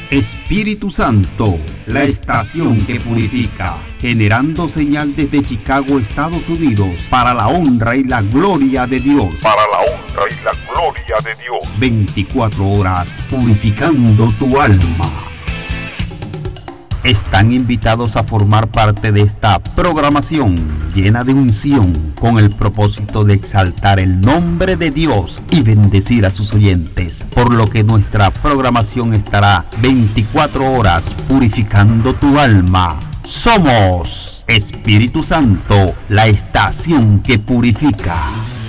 Espíritu Santo, la estación que purifica, generando señal desde Chicago, Estados Unidos, para la honra y la gloria de Dios. Para la honra y la gloria de Dios. 24 horas purificando tu alma. Están invitados a formar parte de esta programación llena de unción con el propósito de exaltar el nombre de Dios y bendecir a sus oyentes, por lo que nuestra programación estará 24 horas purificando tu alma. Somos Espíritu Santo, la estación que purifica.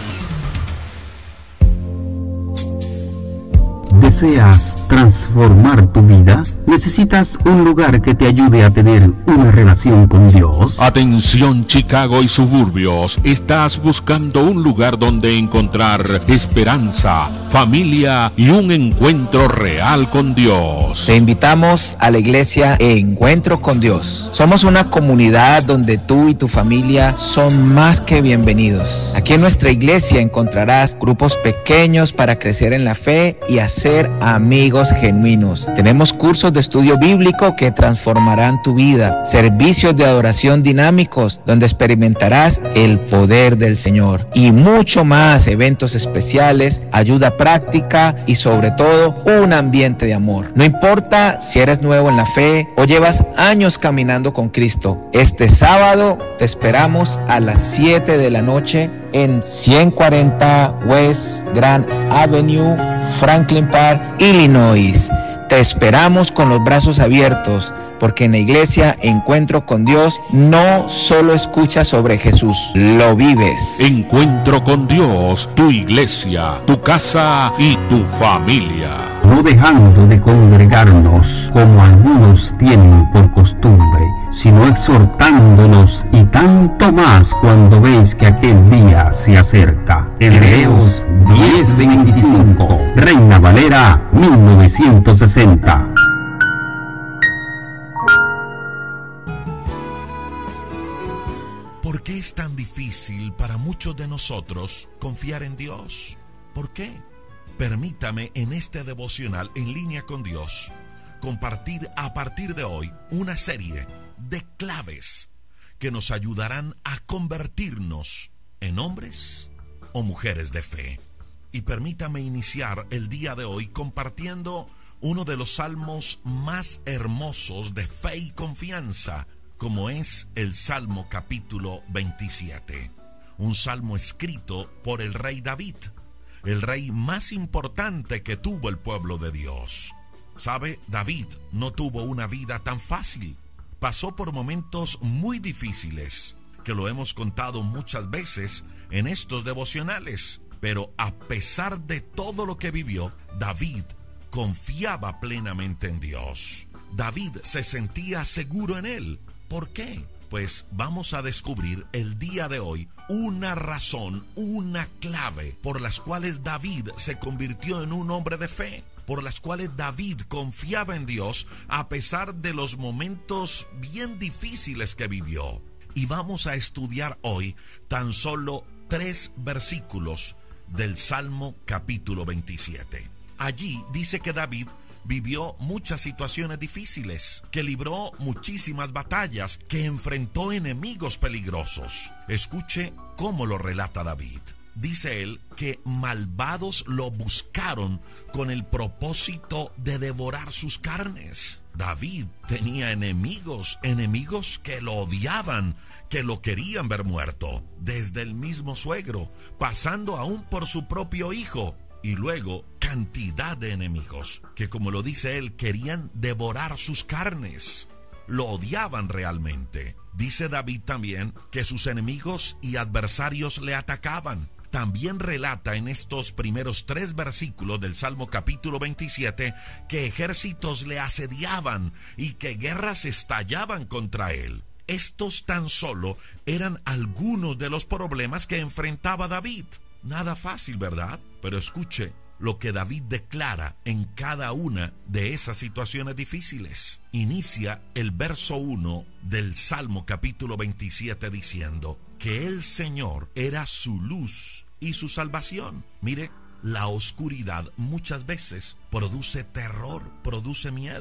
¿Deseas transformar tu vida? ¿Necesitas un lugar que te ayude a tener una relación con Dios? Atención, Chicago y suburbios. ¿Estás buscando un lugar donde encontrar esperanza, familia y un encuentro real con Dios? Te invitamos a la iglesia Encuentro con Dios. Somos una comunidad donde tú y tu familia son más que bienvenidos. Aquí en nuestra iglesia encontrarás grupos pequeños para crecer en la fe y hacer amigos genuinos. Tenemos cursos de estudio bíblico que transformarán tu vida, servicios de adoración dinámicos donde experimentarás el poder del Señor y mucho más, eventos especiales, ayuda práctica y sobre todo un ambiente de amor. No importa si eres nuevo en la fe o llevas años caminando con Cristo, este sábado te esperamos a las 7 de la noche en 140 West Grand Avenue, Franklin Park, Illinois. Te esperamos con los brazos abiertos, porque en la iglesia Encuentro con Dios no solo escuchas sobre Jesús, lo vives. Encuentro con Dios, tu iglesia, tu casa y tu familia. No dejando de congregarnos como algunos tienen por costumbre, sino exhortándonos, y tanto más cuando veis que aquel día se acerca. Hebreos 10:25, Reina Valera 1960. ¿Por qué es tan difícil para muchos de nosotros confiar en Dios? ¿Por qué? Permítame en este devocional En Línea con Dios compartir a partir de hoy una serie de claves que nos ayudarán a convertirnos en hombres o mujeres de fe. Y permítame iniciar el día de hoy compartiendo uno de los salmos más hermosos de fe y confianza, como es el Salmo capítulo 27. Un salmo escrito por el rey David, el rey más importante que tuvo el pueblo de Dios. ¿Sabe? David no tuvo una vida tan fácil. Pasó por momentos muy difíciles, que lo hemos contado muchas veces en estos devocionales. Pero a pesar de todo lo que vivió, David confiaba plenamente en Dios. David se sentía seguro en él. ¿Por qué? Pues vamos a descubrir el día de hoy una razón, una clave por las cuales David se convirtió en un hombre de fe, por las cuales David confiaba en Dios a pesar de los momentos bien difíciles que vivió. Y vamos a estudiar hoy tan solo 3 versículos del Salmo capítulo 27. Allí dice que David vivió muchas situaciones difíciles, que libró muchísimas batallas, que enfrentó enemigos peligrosos. Escuche cómo lo relata David. Dice él que malvados lo buscaron con el propósito de devorar sus carnes. David tenía enemigos que lo odiaban, que lo querían ver muerto, desde el mismo suegro, pasando aún por su propio hijo. Y luego cantidad de enemigos que, como lo dice él, querían devorar sus carnes. Lo odiaban realmente. Dice David también que sus enemigos y adversarios le atacaban. También relata en estos primeros 3 versículos del Salmo capítulo 27 que ejércitos le asediaban y que guerras estallaban contra él. Estos tan solo eran algunos de los problemas que enfrentaba David. Nada fácil, ¿verdad? Pero escuche lo que David declara en cada una de esas situaciones difíciles. Inicia el verso 1 del Salmo capítulo 27 diciendo que el Señor era su luz y su salvación. Mire, la oscuridad muchas veces produce terror, produce miedo.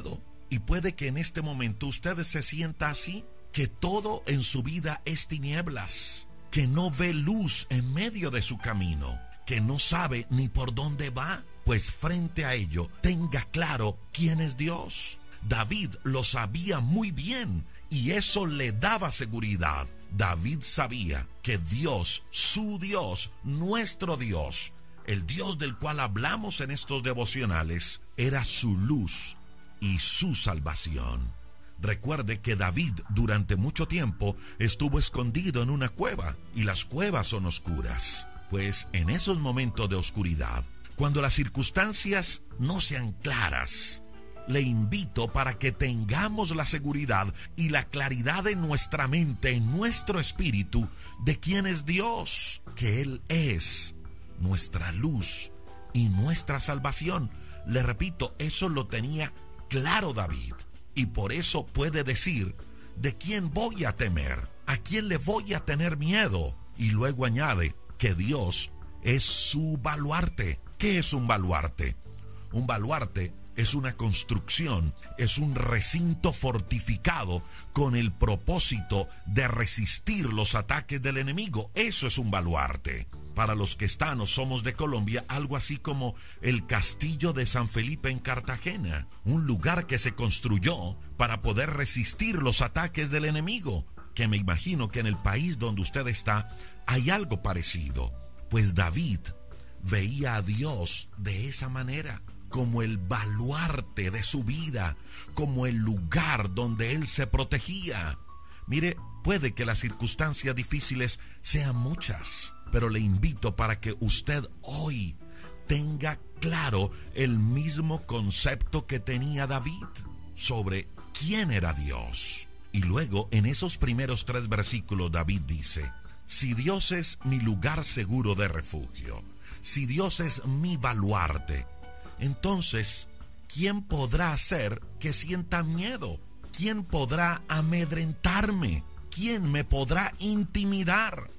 Y puede que en este momento usted se sienta así, que todo en su vida es tinieblas, que no ve luz en medio de su camino, que no sabe ni por dónde va. Pues frente a ello, tenga claro quién es Dios. David lo sabía muy bien y eso le daba seguridad. David sabía que Dios, su Dios, nuestro Dios, el Dios del cual hablamos en estos devocionales, era su luz y su salvación. Recuerde que David durante mucho tiempo estuvo escondido en una cueva, y las cuevas son oscuras. Pues en esos momentos de oscuridad, cuando las circunstancias no sean claras, le invito para que tengamos la seguridad y la claridad en nuestra mente, en nuestro espíritu, de quién es Dios, que Él es nuestra luz y nuestra salvación. Le repito, eso lo tenía claro David, y por eso puede decir: ¿de quién voy a temer? ¿A quién le voy a tener miedo? Y luego añade que Dios es su baluarte. ¿Qué es un baluarte? Un baluarte es una construcción, es un recinto fortificado con el propósito de resistir los ataques del enemigo. Eso es un baluarte. Para los que están o somos de Colombia, algo así como el castillo de San Felipe en Cartagena, un lugar que se construyó para poder resistir los ataques del enemigo, que me imagino que en el país donde usted está hay algo parecido. Pues David veía a Dios de esa manera, como el baluarte de su vida, como el lugar donde él se protegía. Mire, puede que las circunstancias difíciles sean muchas, pero le invito para que usted hoy tenga claro el mismo concepto que tenía David sobre quién era Dios. Y luego, en esos primeros 3 versículos, David dice: si Dios es mi lugar seguro de refugio, si Dios es mi baluarte, entonces, ¿quién podrá hacer que sienta miedo? ¿Quién podrá amedrentarme? ¿Quién me podrá intimidar?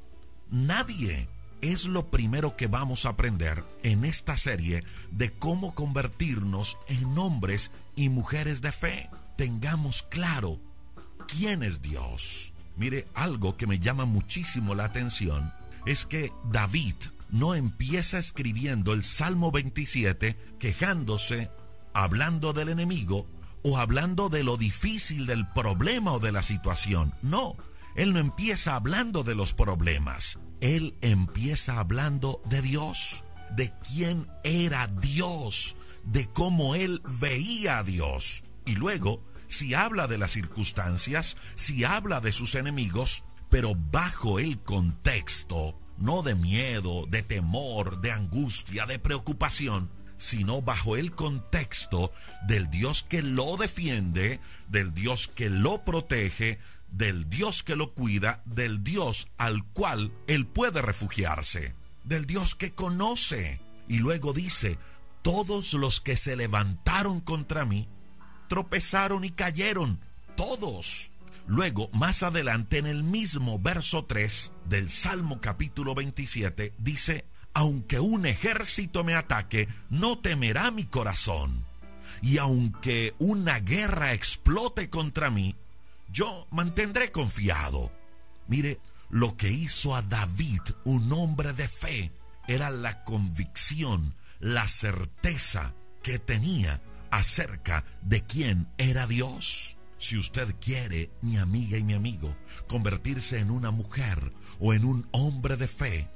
Nadie. Es lo primero que vamos a aprender en esta serie de cómo convertirnos en hombres y mujeres de fe. Tengamos claro quién es Dios. Mire, algo que me llama muchísimo la atención es que David no empieza escribiendo el Salmo 27 quejándose, hablando del enemigo o hablando de lo difícil del problema o de la situación. No, él no empieza hablando de los problemas. Él empieza hablando de Dios, de quién era Dios, de cómo él veía a Dios. Y luego, si habla de las circunstancias, si habla de sus enemigos, pero bajo el contexto, no de miedo, de temor, de angustia, de preocupación, sino bajo el contexto del Dios que lo defiende, del Dios que lo protege, del Dios que lo cuida, del Dios al cual él puede refugiarse, del Dios que conoce. Y luego dice: todos los que se levantaron contra mí tropezaron y cayeron, todos. Luego, más adelante, en el mismo verso 3 del Salmo capítulo 27, dice: aunque un ejército me ataque, no temerá mi corazón. Y aunque una guerra explote contra mí, yo mantendré confiado. Mire, lo que hizo a David un hombre de fe era la convicción, la certeza que tenía acerca de quién era Dios. Si usted quiere, mi amiga y mi amigo, convertirse en una mujer o en un hombre de fe,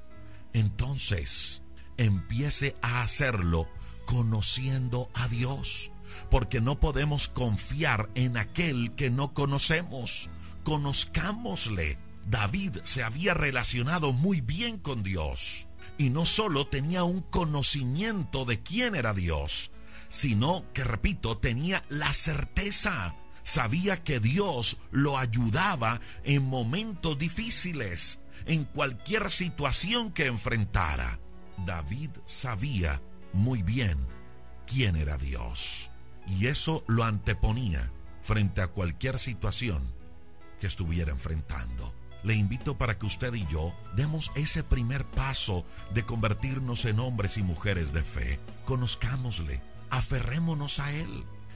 entonces empiece a hacerlo conociendo a Dios, porque no podemos confiar en aquel que no conocemos. Conozcámosle. David se había relacionado muy bien con Dios, y no solo tenía un conocimiento de quién era Dios, sino que, repito, tenía la certeza. Sabía que Dios lo ayudaba en momentos difíciles, en cualquier situación que enfrentara. David sabía muy bien quién era Dios, y eso lo anteponía frente a cualquier situación que estuviera enfrentando. Le invito para que usted y yo demos ese primer paso de convertirnos en hombres y mujeres de fe. Conozcámosle, aferrémonos a Él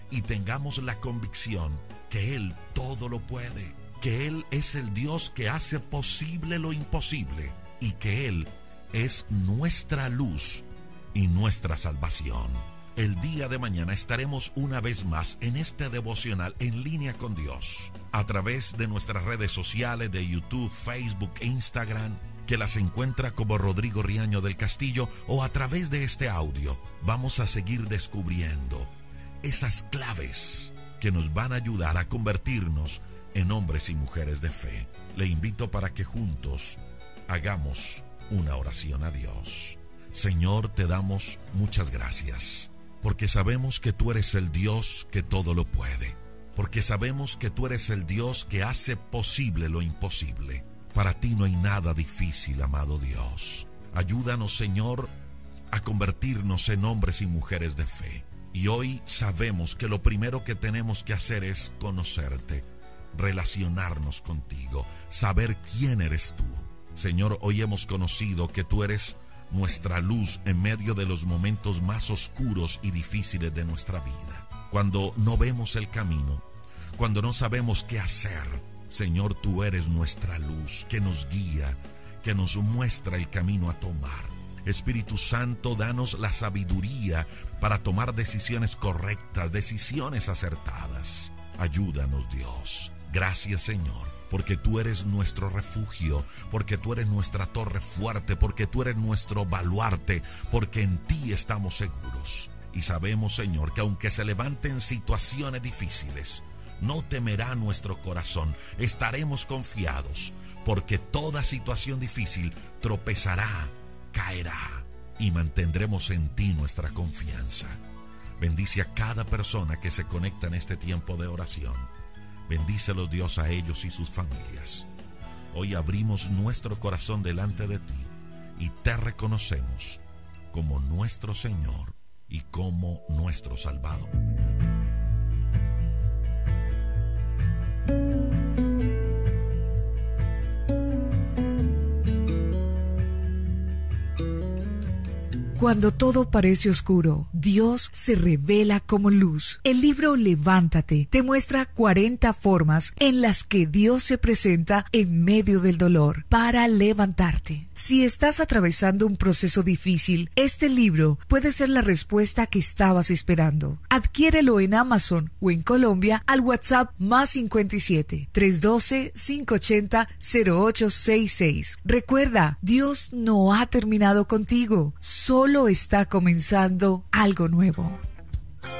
y tengamos la convicción que Él todo lo puede, que Él es el Dios que hace posible lo imposible y que Él es nuestra luz y nuestra salvación. El día de mañana estaremos una vez más en este devocional En Línea con Dios, a través de nuestras redes sociales de YouTube, Facebook e Instagram, que las encuentra como Rodrigo Riaño del Castillo, o a través de este audio. Vamos a seguir descubriendo esas claves que nos van a ayudar a convertirnos en hombres y mujeres de fe. Le invito para que juntos hagamos una oración a Dios. Señor, te damos muchas gracias, porque sabemos que tú eres el Dios que todo lo puede, porque sabemos que tú eres el Dios que hace posible lo imposible. Para ti no hay nada difícil, amado Dios. Ayúdanos, Señor, a convertirnos en hombres y mujeres de fe. Y hoy sabemos que lo primero que tenemos que hacer es conocerte, relacionarnos contigo, saber quién eres tú. Señor, hoy hemos conocido que tú eres nuestra luz en medio de los momentos más oscuros y difíciles de nuestra vida. Cuando no vemos el camino, cuando no sabemos qué hacer, Señor, tú eres nuestra luz que nos guía, que nos muestra el camino a tomar. Espíritu Santo, danos la sabiduría para tomar decisiones correctas, decisiones acertadas. Ayúdanos, Dios. Gracias, Señor, porque tú eres nuestro refugio, porque tú eres nuestra torre fuerte, porque tú eres nuestro baluarte, porque en ti estamos seguros. Y sabemos, Señor, que aunque se levanten situaciones difíciles, no temerá nuestro corazón, estaremos confiados, porque toda situación difícil tropezará, caerá, y mantendremos en ti nuestra confianza. Bendice a cada persona que se conecta en este tiempo de oración. Bendícelos, Dios, a ellos y sus familias. Hoy abrimos nuestro corazón delante de ti y te reconocemos como nuestro Señor y como nuestro Salvador. Cuando todo parece oscuro, Dios se revela como luz. El libro Levántate te muestra 40 formas en las que Dios se presenta en medio del dolor para levantarte. Si estás atravesando un proceso difícil, este libro puede ser la respuesta que estabas esperando. Adquiérelo en Amazon o en Colombia al WhatsApp +57 312 580 0866. Recuerda, Dios no ha terminado contigo. Solo está comenzando algo nuevo.